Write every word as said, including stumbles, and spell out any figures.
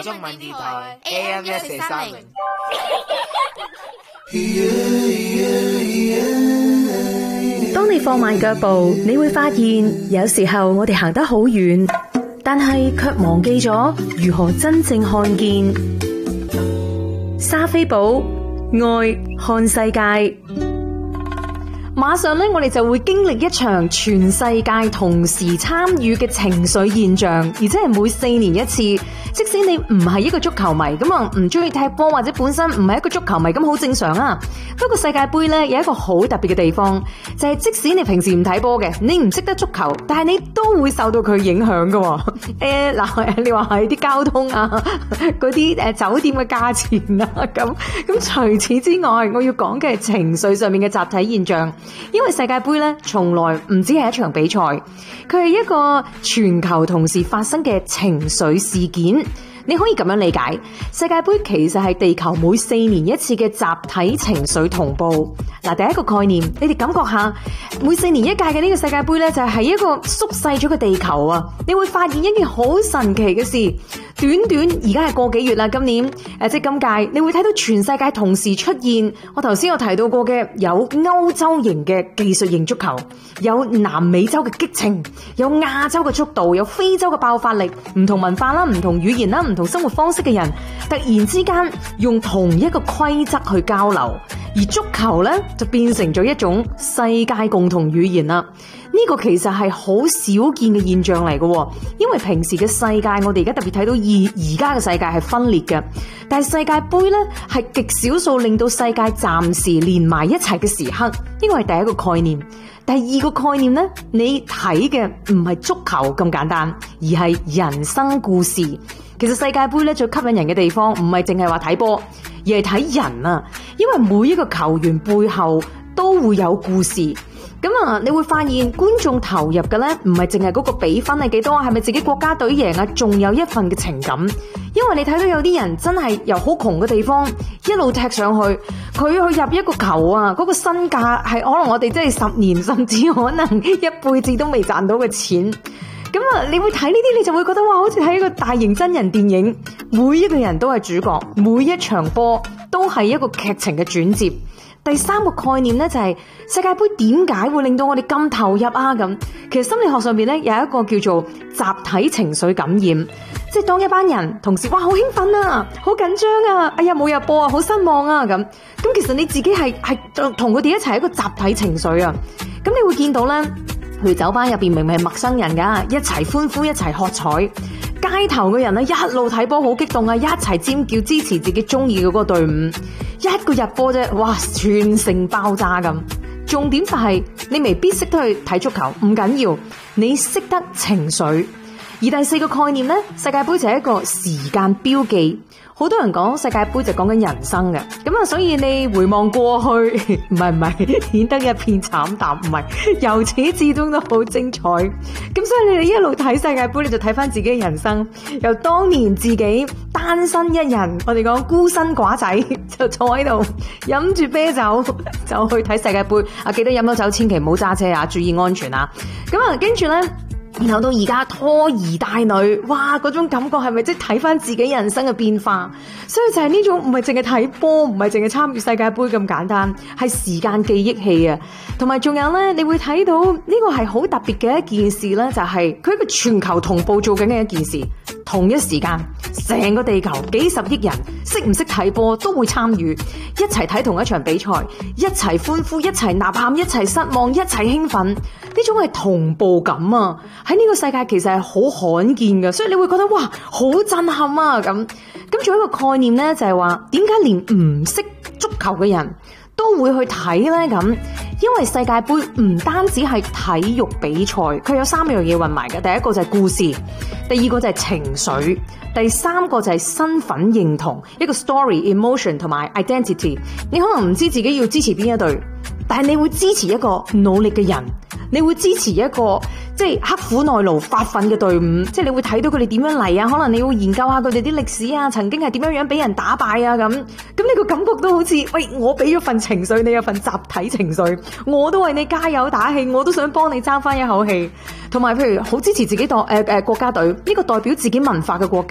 中文電台 A M 一四三零。 當你放慢腳步，你會發現有時候我哋行得好遠，但係卻忘記咗如何真正看見。莎菲寶愛看世界。馬上咧，我哋就會經歷一場全世界同時參與嘅情緒現象，而且係每四年一次。即使你唔係一個足球迷，咁啊唔中意踢波，或者本身唔係一個足球迷，咁好正常啊。不過世界盃咧有一個好特別嘅地方，就係即使你平時唔睇波嘅，你唔識得足球，但係你都會受到佢影響噶。誒嗱，你話係啲交通啊，嗰啲誒酒店嘅價錢啊，咁咁除此之外，我要講嘅係情緒上面嘅集體現象。因為世界盃咧，從來唔只係一場比賽，佢係一個全球同時發生嘅情緒事件。你可以咁樣理解，世界盃其實係地球每四年一次嘅集體情緒同步。嗱，第一個概念，你哋感覺下，每四年一屆嘅呢個世界盃咧，就係一個縮細咗嘅地球啊！你會發現一件好神奇嘅事，短短而家係個幾月啦，今年誒，即係今屆，你會睇到全世界同時出現。我頭先有提到過嘅，有歐洲型嘅技術型足球，有南美洲嘅激情，有亞洲嘅速度，有非洲嘅爆發力，唔同文化啦，唔同語言啦，唔同生活方式嘅人，突然之間用同一個規則去交流，而足球呢，就變成咗一種世界共同語言啦。呢個其實係好少見嘅現象嚟嘅，因為平時嘅世界，我哋而家特別睇到而而家嘅世界係分裂嘅，但係世界盃呢，係極少數令到世界暫時連埋一齊嘅時刻。呢個係第一個概念。第二個概念呢，你睇嘅唔係足球咁簡單，而係人生故事。其實世界盃咧最吸引人嘅地方，唔係淨係話睇波，而係睇人啊！因為每一個球員背後都會有故事。咁啊，你會發現觀眾投入嘅咧，唔係淨係嗰個比分係幾多啊，係咪自己國家隊贏啊？仲有一份嘅情感。因為你睇到有啲人真係由好窮嘅地方一路踢上去，佢去入一個球啊，嗰個身價係可能我哋真係十年甚至可能一輩子都未賺到嘅錢。咁啊，你會睇呢啲，你就會覺得哇，好似睇一個大型真人電影，每一個人都係主角，每一場波都係一個劇情嘅轉折。第三個概念呢，就係世界盃點解會令到我哋咁投入啊？咁其實心理學上邊呢，有一個叫做集體情緒感染，即係當一班人同時哇好興奮啊，好緊張啊，哎呀冇入波啊，好失望啊咁。咁其實你自己係係同佢哋一齊一個集體情緒啊。咁你會見到呢，譬如酒吧入邊明明係陌生人噶，一齊歡呼，一齊喝彩。街頭嘅人咧，一路睇波好激動啊，一齊尖叫支持自己中意嘅嗰個隊伍。一個入波啫，哇，全城爆炸咁。重點就係你未必識得去睇足球，唔緊要，你識得情緒。而第四個概念呢，世界盃就係一個時間標記。好多人講世界盃就講緊人生嘅，咁啊，所以你回望過去，唔係唔係，顯得一片慘淡，唔係，由始至終都好精彩。咁所以你哋一路睇世界盃，你就睇翻自己嘅人生，由當年自己單身一人，我哋講孤身寡仔，就坐喺度飲住啤酒就去睇世界盃。啊，記得飲咗酒千祈唔好揸車啊，注意安全啊。咁啊，跟住咧。然後到而家拖兒帶女，哇！嗰種感覺係咪即係睇翻自己人生嘅變化？所以就係呢種唔係淨係睇波，唔係淨係參與世界盃咁簡單，係時間記憶器啊！同埋仲有呢，你會睇到呢個係好特別嘅一件事呢，就係佢一個全球同步做緊嘅一件事，同一時間成個地球幾十億人識唔識睇波都會參與，一齊睇同一場比賽，一齊歡呼，一齊吶喊，一齊失望，一齊興奮，呢種係同步感啊！喺呢個世界其實係好罕見嘅，所以你會覺得哇，好震撼啊！咁咁仲有一個概念呢，就係話點解連唔識足球嘅人都會去睇呢？咁因為世界盃唔單止係體育比賽，佢有三樣嘢混埋嘅。第一個就係故事，第二個就係情緒，第三個就係身份認同，一個 story、emotion 同埋 identity。你可能唔知自己要支持邊一隊，但係你會支持一個努力嘅人，你會支持一個即係刻苦耐勞發奮嘅隊伍，即係你會睇到佢哋點樣嚟啊，可能你會研究下佢哋啲歷史啊，曾經係點樣樣俾人打敗啊咁，咁呢個感覺都好似，喂，我俾咗份情緒，你有份集體情緒，我都為你加油打氣，我都想幫你爭翻一口氣，同埋譬如好支持自己代誒誒國家隊，呢個代表自己文化嘅國家。